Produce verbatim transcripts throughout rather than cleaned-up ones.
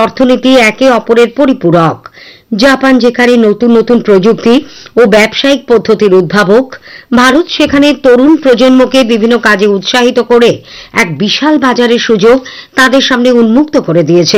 অর্থনীতি একে অপরের পরিপূরক। জাপান যেখানে নতুন নতুন প্রযুক্তি ও ব্যবসায়িক পদ্ধতির উদ্ভাবক, ভারত সেখানে তরুণ প্রজন্মকে বিভিন্ন কাজে উৎসাহিত করে এক বিশাল বাজারের সুযোগ তাদের সামনে উন্মুক্ত করে দিয়েছে।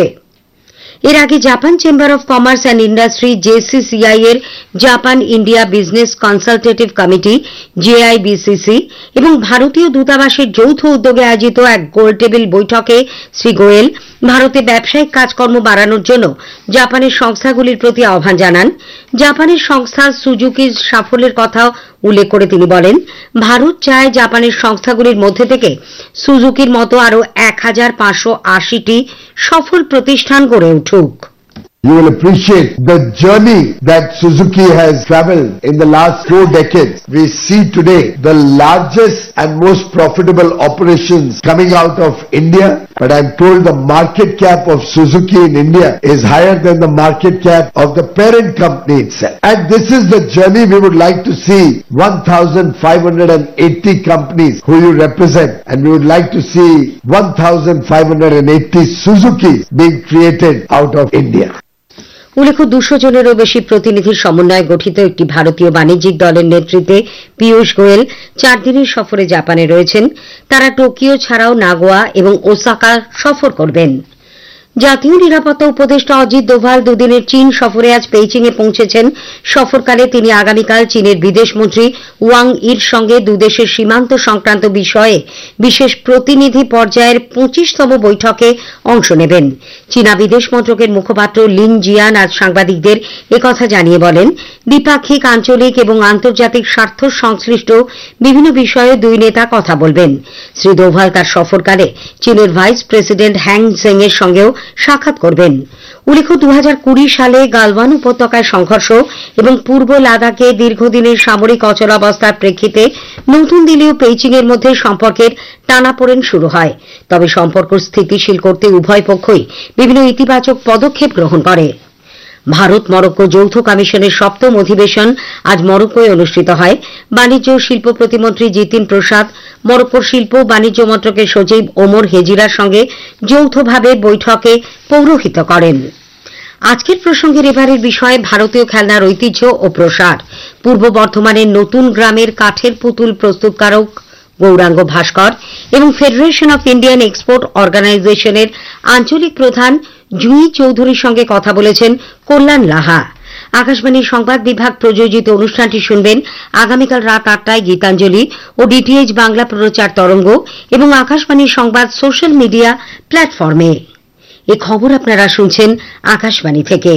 এর আগে Japan chamber of commerce and industry জেসিসিআই এর Japan India business consultative committee জেআইবিসিসি এবং ভারতীয় দূতাবাসের যৌথ উদ্যোগে আয়োজিত এক গোলটেবিল বৈঠকে শ্রী গোয়েল ভারতে ব্যবসায়িক কাজকর্ম বাড়ানোর জন্য জাপানের সংস্থাগুলির প্রতি আহ্বান জানান। জাপানের সংস্থা সুজুকির সাফল্যের কথা উল্লেখ করে তিনি বলেন, ভারত চায় জাপানের সংস্থাগুলির মধ্যে থেকে সুজুকির মতো আরো এক হাজার পাঁচশো আশিটি সফল প্রতিষ্ঠান গড়ে উঠুক। You will appreciate the journey that Suzuki has traveled in the last four decades. We see today the largest and most profitable operations coming out of India, but I'm told the market cap of Suzuki in India is higher than the market cap of the parent company itself. And this is the journey we would like to see one thousand five hundred eighty companies who you represent, and we would like to see one thousand five hundred eighty Suzukis being created out of India. উল্লেখ্য দুশো জনেরও বেশি প্রতিনিধির সমন্বয়ে গঠিত একটি ভারতীয় বাণিজ্যিক দলের নেতৃত্বে পীযূষ গোয়েল চার দিনের সফরে জাপানে রয়েছেন। তারা টোকিও ছাড়াও নাগোয়া এবং ওসাকা সফর করবেন। জাতীয় নিরাপত্তা উপদেষ্টা অজিত দোভাল দুদিনের চীন সফরে আজ বেইজিং এ পৌঁছেছেন। সফরকালে তিনি আগামীকাল চীনের বিদেশমন্ত্রী ওয়াং ইর সঙ্গে দুদেশের সীমান্ত সংক্রান্ত বিষয়ে বিশেষ প্রতিনিধি পর্যায়ের পঁচিশতম বৈঠকে অংশ নেবেন। চীনা বিদেশ মন্ত্রকের মুখপাত্র লিন জিয়ান আজ সাংবাদিকদের একথা জানিয়ে বলেন, দ্বিপাক্ষিক, আঞ্চলিক এবং আন্তর্জাতিক স্বার্থ সংশ্লিষ্ট বিভিন্ন বিষয়ে দুই নেতা কথা বলবেন। শ্রী দোভাল তার সফরকালে চীনের ভাইস প্রেসিডেন্ট হ্যাং জেং এর সঙ্গেও সাক্ষাৎ করবেন। উল্লেখ্য দু হাজার কুড়ি সালে গালওয়ান উপত্যকায় সংঘর্ষ এবং পূর্ব লাদাখে দীর্ঘদিনের সামরিক অচলাবস্থার প্রেক্ষিতে নতুন দিল্লি ও বেইজিং এর মধ্যে সম্পর্কের টানাপোড়েন শুরু হয়। তবে সম্পর্ক স্থিতিশীল করতে উভয় পক্ষই বিভিন্ন ইতিবাচক পদক্ষেপ গ্রহণ করে। ভারত মরক্কো যৌথ কমিশনের সপ্তম অধিবেশন আজ মরক্কোয় অনুষ্ঠিত হয়। বাণিজ্য ও শিল্প প্রতিমন্ত্রী জিতিন প্রসাদ মরক্কোর শিল্প ও বাণিজ্য মন্ত্রকের সচিব ওমর হেজিরার সঙ্গে যৌথভাবে বৈঠকে পৌরোহিত্য করেন। আজকের প্রসঙ্গের এবারের বিষয় ভারতীয় খেলনার ঐতিহ্য ও প্রসার। পূর্ব বর্ধমানের নতুন গ্রামের কাঠের পুতুল প্রস্তুতকারক গৌরাঙ্গ ভাস্কর এবং ফেডারেশন অফ ইন্ডিয়ান এক্সপোর্ট অর্গানাইজেশনের আঞ্চলিক প্রধান জুঁই চৌধুরীর সঙ্গে কথা বলেছেন কল্যাণ লাহা। আকাশবাণীর সংবাদ বিভাগ প্রযোজিত অনুষ্ঠানটি শুনবেন আগামীকাল রাত আটটায় গীতাঞ্জলি ও ডিটিএইচ বাংলা প্রচার তরঙ্গ এবং আকাশবাণীর সংবাদ সোশ্যাল মিডিয়া প্ল্যাটফর্মে। এ খবর আপনারা শুনছেন আকাশবাণী থেকে।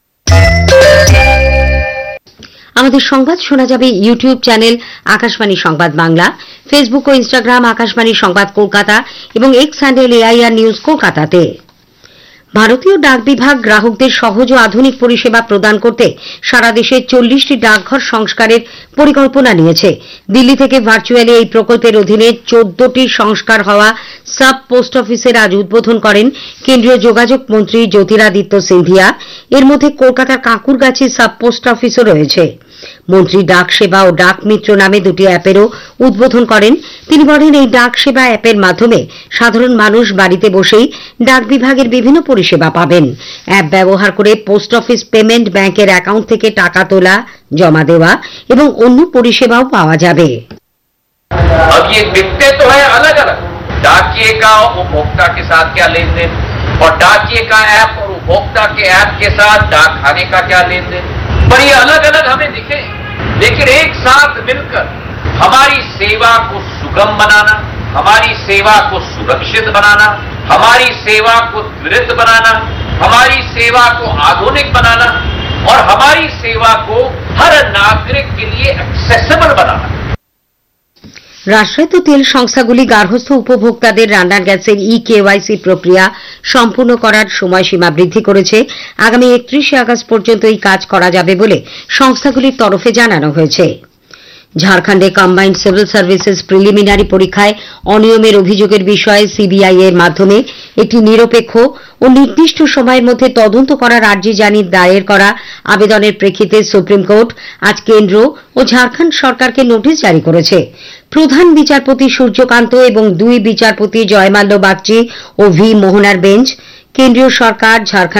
আমাদের সংবাদ শোনা যাবে ইউটিউব চ্যানেল আকাশবাণী সংবাদ বাংলা, ফেসবুক ও ইনস্টাগ্রাম আকাশবাণী সংবাদ কলকাতা এবং এক্স হ্যান্ডেল এআইআর নিউজ কলকাতাতে। ভারতীয় ডাক বিভাগ গ্রাহকদের সহজ ও আধুনিক পরিষেবা প্রদান করতে সারা দেশে চল্লিশটি ডাকঘর সংস্কারের পরিকল্পনা নিয়েছে। দিল্লি থেকে ভার্চুয়ালি এই প্রকল্পের অধীনে চোদ্দটি সংস্কার হওয়া সাব পোস্ট অফিসের আজ উদ্বোধন করেন কেন্দ্রীয় যোগাযোগ মন্ত্রী জ্যোতিরাদিত্য সিন্ধিয়া। এর মধ্যে কলকাতার কাঁকুরগাছি সাব পোস্ট অফিসও রয়েছে। মন্ত্রী ডাক সেবা ও ডাক মিত্র নামে দুটি অ্যাপেরও উদ্বোধন করেন। তিনি বলেন, এই ডাক সেবা অ্যাপের মাধ্যমে সাধারণ মানুষ বাড়িতে বসেই ডাক বিভাগের বিভিন্ন পরিষেবা পাবেন। অ্যাপ ব্যবহার করে পোস্ট অফিস পেমেন্ট ব্যাংকের অ্যাকাউন্ট থেকে টাকা তোলা, জমা দেওয়া এবং অন্য পরিষেবাও পাওয়া যাবে। अब ये दिखते तो है अलग अलग, डाकिए का उपभोक्ता के साथ क्या लेन देन और डाकिए का ऐप और उपभोक्ता के ऐप के साथ डाक खाने का क्या लेन देन, पर ये अलग अलग हमें दिखे, लेकिन एक साथ मिलकर हमारी सेवा को सुगम बनाना, हमारी सेवा को सुरक्षित बनाना, हमारी सेवा को त्वरित बनाना, हमारी सेवा को आधुनिक बनाना और हमारी सेवा को हर नागरिक के लिए एक्सेसिबल बनाना। রাষ্ট্রায়ত্ত তেল সংস্থাগুলি গার্হস্থ উপভোক্তাদের রান্নার গ্যাসের ই কেওয়াইসি প্রক্রিয়া সম্পূর্ণ করার সময়সীমা বৃদ্ধি করেছে। আগামী একত্রিশে আগস্ট পর্যন্ত এই কাজ করা যাবে বলে সংস্থাগুলির তরফে জানানো হয়েছে। ঝাড়খণ্ডে কম্বাইন্ড সিভিল সার্ভিসেস প্রিলিমিনারি পরীক্ষায় অনিয়মের অভিযোগের বিষয়ে সিবিআই এর মাধ্যমে একটি নিরপেক্ষ ও নির্দিষ্ট সময়ের মধ্যে তদন্ত করার আর্জি জানিয়ে দায়ের করা আবেদনের প্রেক্ষিতে সুপ্রিম কোর্ট আজ কেন্দ্র ও ঝাড়খণ্ড সরকারকে নোটিশ জারি করেছে। প্রধান বিচারপতি সূর্যকান্ত এবং দুই বিচারপতি জয়মাল্য বাগচি ও ভি মোহনার বেঞ্চ কেন্দ্রীয় সরকার, ঝাড়খণ্ড